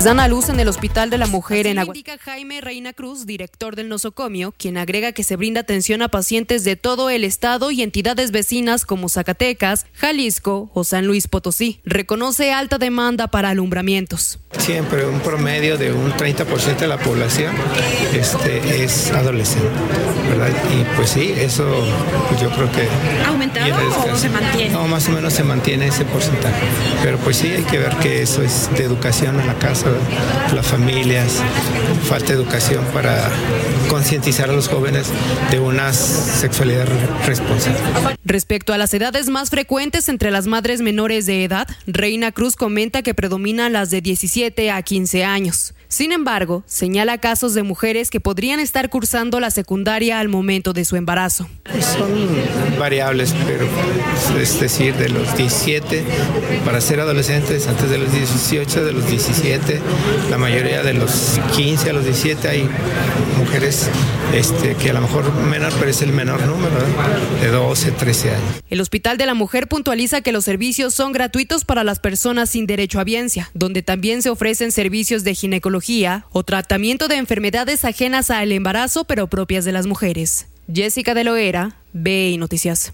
dan a luz en el Hospital de la Mujer en Aguascalientes. Indica Jaime Reina Cruz, director del nosocomio, quien agrega que se brinda atención a pacientes de todo el estado y entidades vecinas como Zacatecas, Jalisco o San Luis Potosí. Reconoce alta demanda para alumbramientos. Siempre un promedio de un 30% de la población es adolescente, ¿verdad? Y pues sí, eso pues yo creo que... ¿Ha aumentado o se mantiene? No, más o menos se mantiene ese porcentaje. Pero pues sí, hay que ver que eso es de educación en la casa, las familias, falta educación para concientizar a los jóvenes de una sexualidad responsable. Respecto a las edades más frecuentes entre las madres menores de edad, Reina Cruz comenta que predominan las de 17 a 15 años. Sin embargo, señala casos de mujeres que podrían estar cursando la secundaria al momento de su embarazo. Son variables, pero es decir, de los 17 para ser adolescentes, antes de los 18, de los 17, la mayoría de los 15 a los 17 hay mujeres que a lo mejor menor, pero es el menor número, de 12, 13 años. El Hospital de la Mujer puntualiza que los servicios son gratuitos para las personas sin derecho a biencia, donde también se ofrecen servicios de ginecología o tratamiento de enfermedades ajenas al embarazo, pero propias de las mujeres. Jessica de Loera, BI Noticias.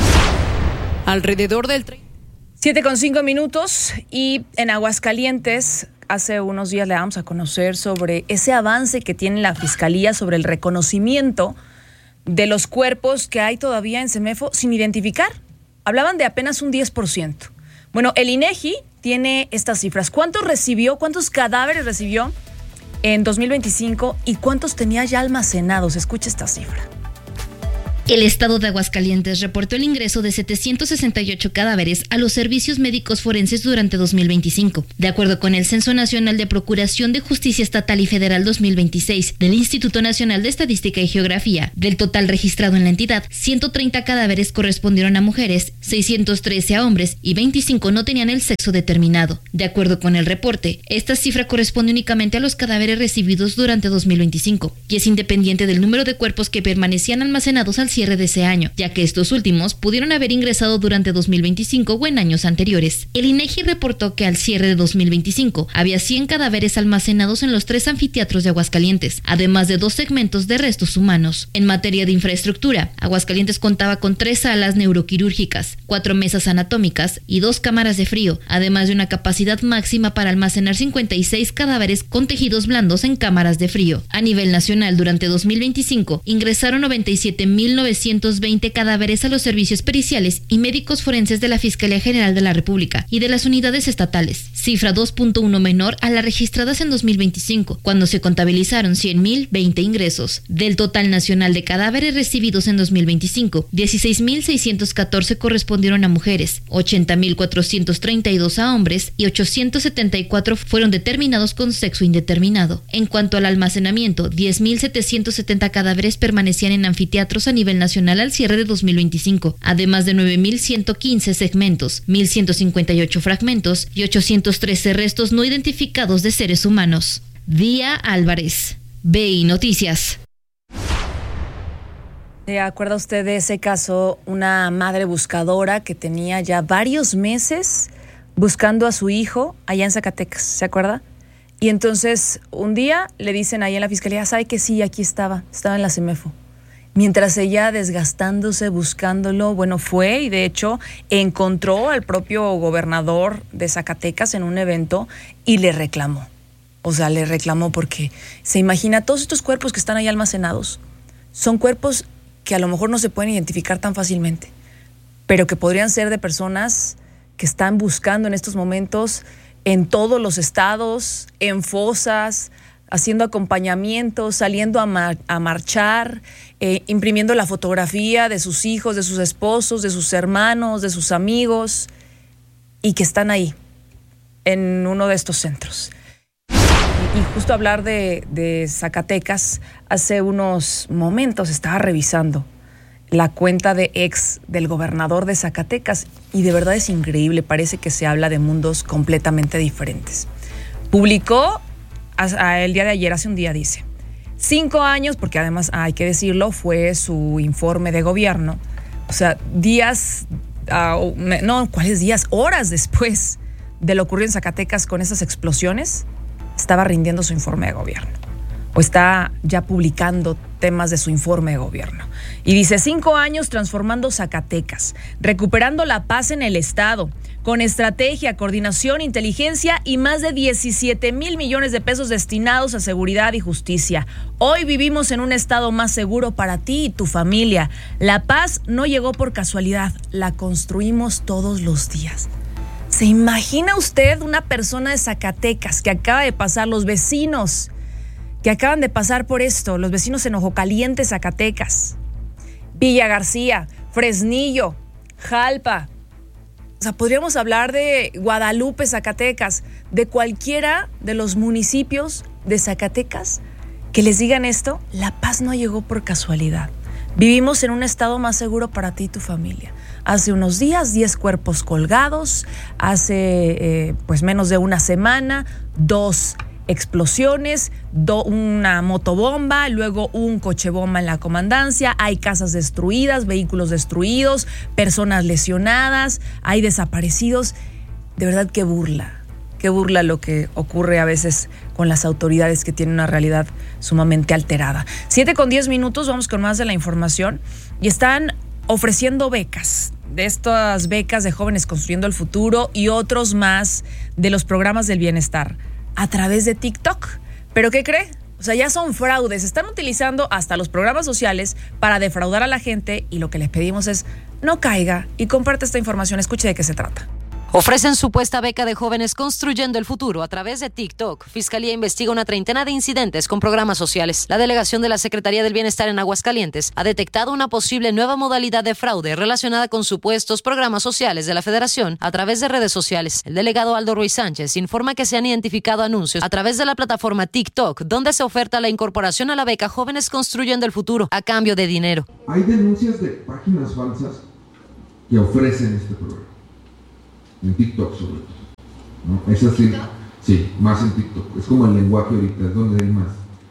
Alrededor del 7:05 minutos y en Aguascalientes hace unos días le damos a conocer sobre ese avance que tiene la Fiscalía sobre el reconocimiento de los cuerpos que hay todavía en Semefo sin identificar. Hablaban de apenas un 10%. Bueno, el INEGI tiene estas cifras. ¿Cuántos cadáveres recibió en 2025 y cuántos tenía ya almacenados? Escucha esta cifra. El estado de Aguascalientes reportó el ingreso de 768 cadáveres a los servicios médicos forenses durante 2025. De acuerdo con el Censo Nacional de Procuración de Justicia Estatal y Federal 2026 del Instituto Nacional de Estadística y Geografía, del total registrado en la entidad, 130 cadáveres correspondieron a mujeres, 613 a hombres y 25 no tenían el sexo determinado. De acuerdo con el reporte, esta cifra corresponde únicamente a los cadáveres recibidos durante 2025 y es independiente del número de cuerpos que permanecían almacenados al cierre de ese año, ya que estos últimos pudieron haber ingresado durante 2025 o en años anteriores. El INEGI reportó que al cierre de 2025 había 100 cadáveres almacenados en los 3 anfiteatros de Aguascalientes, además de 2 segmentos de restos humanos. En materia de infraestructura, Aguascalientes contaba con 3 salas neuroquirúrgicas, 4 mesas anatómicas y 2 cámaras de frío, además de una capacidad máxima para almacenar 56 cadáveres con tejidos blandos en cámaras de frío. A nivel nacional, durante 2025 ingresaron 97.920 cadáveres a los servicios periciales y médicos forenses de la Fiscalía General de la República y de las unidades estatales, cifra 2.1 menor a las registradas en 2025, cuando se contabilizaron 100.020 ingresos. Del total nacional de cadáveres recibidos en 2025, 16.614 correspondieron a mujeres, 80.432 a hombres y 874 fueron determinados con sexo indeterminado. En cuanto al almacenamiento, 10.770 cadáveres permanecían en anfiteatros a nivel nacional al cierre de 2025, además de 9.115 segmentos, 1.158 fragmentos y 813 restos no identificados de seres humanos. Día Álvarez, BI Noticias. ¿Se acuerda usted de ese caso? Una madre buscadora que tenía ya varios meses buscando a su hijo allá en Zacatecas, ¿se acuerda? Y entonces un día le dicen ahí en la fiscalía, ¿sabe que sí? Aquí estaba en la Semefo. Mientras ella desgastándose, buscándolo, bueno, fue y de hecho encontró al propio gobernador de Zacatecas en un evento y le reclamó. O sea, le reclamó porque se imagina todos estos cuerpos que están ahí almacenados. Son cuerpos que a lo mejor no se pueden identificar tan fácilmente, pero que podrían ser de personas que están buscando en estos momentos en todos los estados, en fosas, haciendo acompañamiento, saliendo a marchar, imprimiendo la fotografía de sus hijos, de sus esposos, de sus hermanos, de sus amigos, y que están ahí, en uno de estos centros. Y justo hablar de Zacatecas, hace unos momentos estaba revisando la cuenta de ex del gobernador de Zacatecas, y de verdad es increíble, parece que se habla de mundos completamente diferentes. Publicó el día de ayer, hace un día, dice 5 años, porque además hay que decirlo, fue su informe de gobierno, o sea, ¿cuáles días? Horas después de lo ocurrido en Zacatecas con esas explosiones, estaba rindiendo su informe de gobierno o está ya publicando temas de su informe de gobierno. Y dice, 5 años transformando Zacatecas, recuperando la paz en el estado, con estrategia, coordinación, inteligencia y más de 17,000 millones de pesos destinados a seguridad y justicia. Hoy vivimos en un estado más seguro para ti y tu familia. La paz no llegó por casualidad, la construimos todos los días. ¿Se imagina usted una persona de Zacatecas que acaba de pasar, los vecinos que acaban de pasar por esto, los vecinos en Ojo Caliente, Zacatecas, Villa García, Fresnillo, Jalpa? O sea, podríamos hablar de Guadalupe, Zacatecas, de cualquiera de los municipios de Zacatecas que les digan esto. La paz no llegó por casualidad. Vivimos en un estado más seguro para ti y tu familia. Hace unos días, 10 cuerpos colgados. Hace pues menos de una semana, 2 explosiones, una motobomba, luego un coche bomba en la comandancia, hay casas destruidas, vehículos destruidos, personas lesionadas, hay desaparecidos. De verdad, qué burla lo que ocurre a veces con las autoridades que tienen una realidad sumamente alterada. 7:10, vamos con más de la información. Y están ofreciendo becas, de estas becas de Jóvenes Construyendo el Futuro y otros más de los programas del bienestar, a través de TikTok. ¿Pero qué cree? O sea, ya son fraudes. Están utilizando hasta los programas sociales para defraudar a la gente, y lo que les pedimos es no caiga y comparte esta información. Escuche de qué se trata. Ofrecen supuesta beca de Jóvenes Construyendo el Futuro a través de TikTok. Fiscalía investiga una treintena de incidentes con programas sociales. La delegación de la Secretaría del Bienestar en Aguascalientes ha detectado una posible nueva modalidad de fraude relacionada con supuestos programas sociales de la Federación a través de redes sociales. El delegado Aldo Ruiz Sánchez informa que se han identificado anuncios a través de la plataforma TikTok, donde se oferta la incorporación a la beca Jóvenes Construyendo el Futuro a cambio de dinero. Hay denuncias de páginas falsas que ofrecen este programa. En TikTok sobre todo, ¿no? Es así, sí, más en TikTok. Es como el lenguaje ahorita, es donde hay más.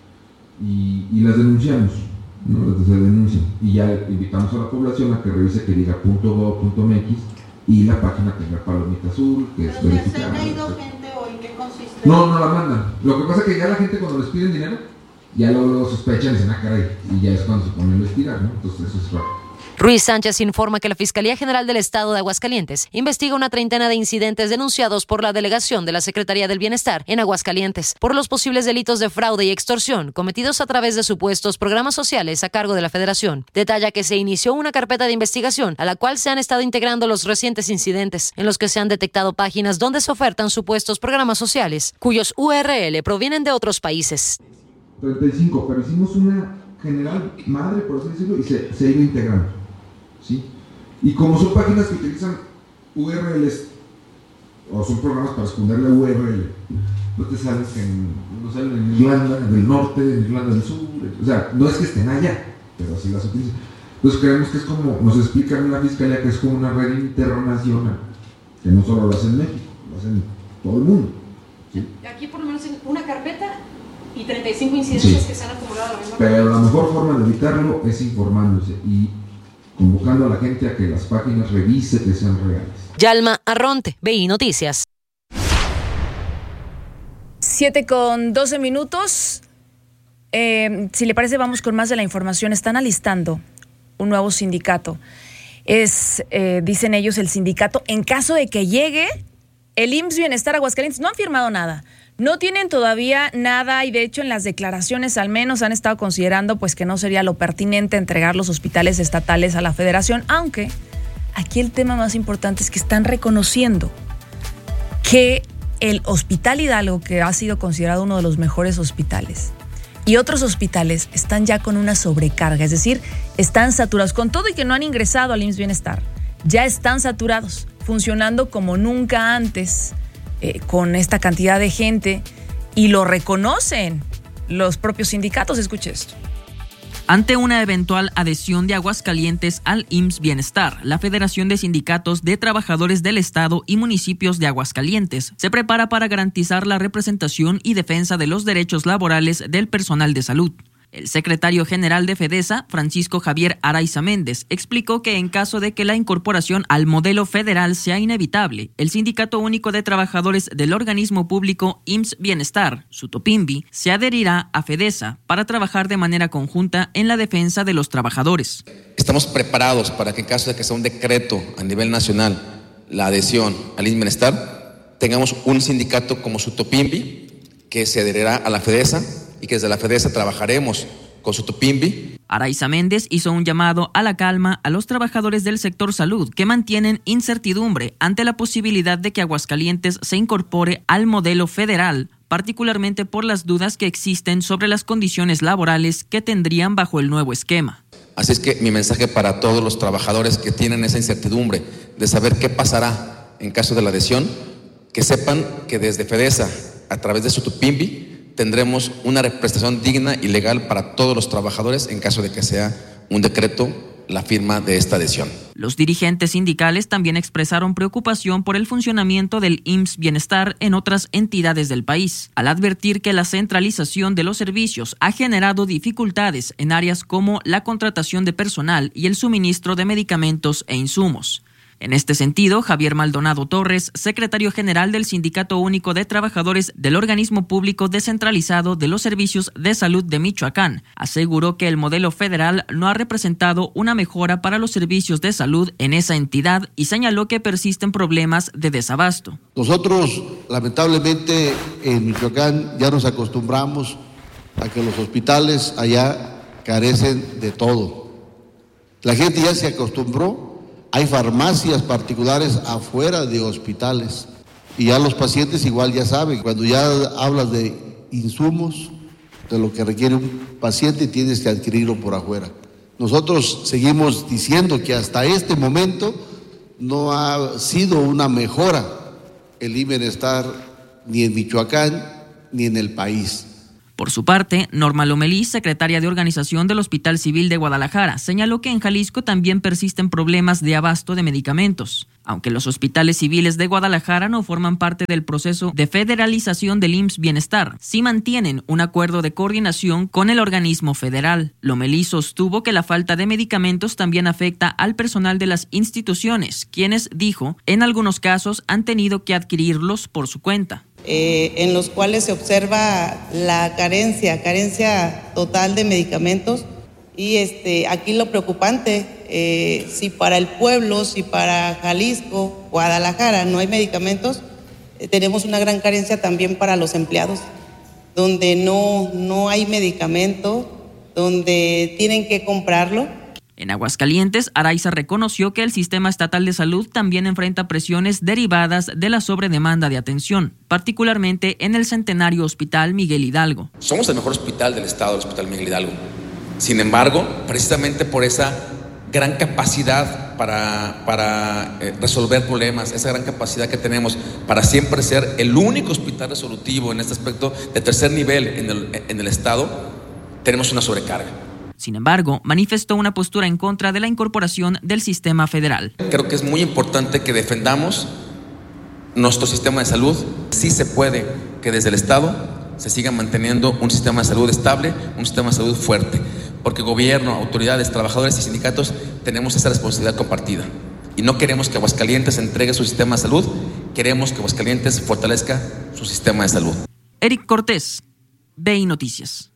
Y las denunciamos, ¿no? Las denuncian. Y ya invitamos a la población a que revise que diga .gov.mx y la página tenga palomita azul, que es verificada. ¿Se ha ido gente hoy? ¿Qué consiste? No la mandan. Lo que pasa es que ya la gente, cuando les piden dinero, ya luego sospechan y dicen, caray, y ya es cuando se ponen a investigar, ¿no? Entonces eso es raro. Ruiz Sánchez informa que la Fiscalía General del Estado de Aguascalientes investiga una treintena de incidentes denunciados por la delegación de la Secretaría del Bienestar en Aguascalientes por los posibles delitos de fraude y extorsión cometidos a través de supuestos programas sociales a cargo de la Federación. Detalla que se inició una carpeta de investigación a la cual se han estado integrando los recientes incidentes en los que se han detectado páginas donde se ofertan supuestos programas sociales cuyos URL provienen de otros países. 35, pero hicimos una general madre, por así decirlo, y se ha ido integrando. ¿Sí? Y como son páginas que utilizan URLs o son programas para esconder la URL, pues te salen en Irlanda del Norte, en Irlanda del Sur, o sea, no es que estén allá, pero así las utilizan. Entonces creemos que es como, nos explican en la Fiscalía, que es como una red internacional, que no solo lo hace en México, lo hace en todo el mundo. ¿Sí? Aquí por lo menos en una carpeta y 35 incidencias que se han acumulado a la misma. Pero la mejor forma de evitarlo es informándose y convocando a la gente a que las páginas revise que sean reales. Yalma Arronte, BI Noticias. 7:12. Si le parece, vamos con más de la información. Están alistando un nuevo sindicato. Dicen ellos, el sindicato, en caso de que llegue el IMSS Bienestar Aguascalientes. No han firmado nada. No tienen todavía nada, y de hecho en las declaraciones al menos han estado considerando pues que no sería lo pertinente entregar los hospitales estatales a la Federación, aunque aquí el tema más importante es que están reconociendo que el Hospital Hidalgo, que ha sido considerado uno de los mejores hospitales, y otros hospitales están ya con una sobrecarga, es decir, están saturados, con todo y que no han ingresado al IMSS Bienestar, ya están saturados, funcionando como nunca antes, con esta cantidad de gente, y lo reconocen los propios sindicatos. Escuche esto. Ante una eventual adhesión de Aguascalientes al IMSS Bienestar, la Federación de Sindicatos de Trabajadores del Estado y Municipios de Aguascalientes se prepara para garantizar la representación y defensa de los derechos laborales del personal de salud. El secretario general de FEDESA, Francisco Javier Araiza Méndez, explicó que en caso de que la incorporación al modelo federal sea inevitable, el Sindicato Único de Trabajadores del organismo público IMSS Bienestar, Sutopimbi, se adherirá a FEDESA para trabajar de manera conjunta en la defensa de los trabajadores. Estamos preparados para que en caso de que sea un decreto a nivel nacional la adhesión al IMSS Bienestar, tengamos un sindicato como Sutopimbi que se adherirá a la FEDESA y que desde la FEDESA trabajaremos con Sutopimbi. Araiza Méndez hizo un llamado a la calma a los trabajadores del sector salud que mantienen incertidumbre ante la posibilidad de que Aguascalientes se incorpore al modelo federal, particularmente por las dudas que existen sobre las condiciones laborales que tendrían bajo el nuevo esquema. Así es que mi mensaje para todos los trabajadores que tienen esa incertidumbre de saber qué pasará en caso de la adhesión, que sepan que desde FEDESA, a través de Sutopimbi, tendremos una representación digna y legal para todos los trabajadores en caso de que sea un decreto la firma de esta adhesión. Los dirigentes sindicales también expresaron preocupación por el funcionamiento del IMSS Bienestar en otras entidades del país, al advertir que la centralización de los servicios ha generado dificultades en áreas como la contratación de personal y el suministro de medicamentos e insumos. En este sentido, Javier Maldonado Torres, secretario general del Sindicato Único de Trabajadores del Organismo Público Descentralizado de los Servicios de Salud de Michoacán, aseguró que el modelo federal no ha representado una mejora para los servicios de salud en esa entidad y señaló que persisten problemas de desabasto. Nosotros, lamentablemente, en Michoacán ya nos acostumbramos a que los hospitales allá carecen de todo. La gente ya se acostumbró. Hay farmacias particulares afuera de hospitales y ya los pacientes igual ya saben, cuando ya hablas de insumos, de lo que requiere un paciente, tienes que adquirirlo por afuera. Nosotros seguimos diciendo que hasta este momento no ha sido una mejora el Bienestar ni en Michoacán ni en el país. Por su parte, Norma Lomelí, secretaria de Organización del Hospital Civil de Guadalajara, señaló que en Jalisco también persisten problemas de abasto de medicamentos. Aunque los hospitales civiles de Guadalajara no forman parte del proceso de federalización del IMSS Bienestar, sí mantienen un acuerdo de coordinación con el organismo federal. Lomelí sostuvo que la falta de medicamentos también afecta al personal de las instituciones, quienes, dijo, en algunos casos han tenido que adquirirlos por su cuenta. En los cuales se observa la carencia total de medicamentos y aquí lo preocupante, si para el pueblo, si para Jalisco, Guadalajara no hay medicamentos, tenemos una gran carencia también para los empleados, donde no hay medicamento, donde tienen que comprarlo. En Aguascalientes, Araiza reconoció que el sistema estatal de salud también enfrenta presiones derivadas de la sobredemanda de atención, particularmente en el Centenario Hospital Miguel Hidalgo. Somos el mejor hospital del estado, el Hospital Miguel Hidalgo. Sin embargo, precisamente por esa gran capacidad para resolver problemas, esa gran capacidad que tenemos para siempre ser el único hospital resolutivo en este aspecto de tercer nivel en el estado, tenemos una sobrecarga. Sin embargo, manifestó una postura en contra de la incorporación del sistema federal. Creo que es muy importante que defendamos nuestro sistema de salud. Sí se puede que desde el Estado se siga manteniendo un sistema de salud estable, un sistema de salud fuerte, porque gobierno, autoridades, trabajadores y sindicatos tenemos esa responsabilidad compartida. Y no queremos que Aguascalientes entregue su sistema de salud, queremos que Aguascalientes fortalezca su sistema de salud. Eric Cortés, BI Noticias.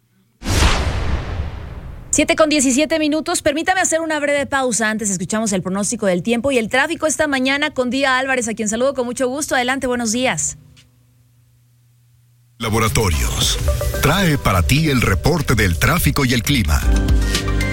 7:17. Permítame hacer una breve pausa. Antes escuchamos el pronóstico del tiempo y el tráfico esta mañana con Día Álvarez, a quien saludo con mucho gusto. Adelante, buenos días. Laboratorios trae para ti el reporte del tráfico y el clima.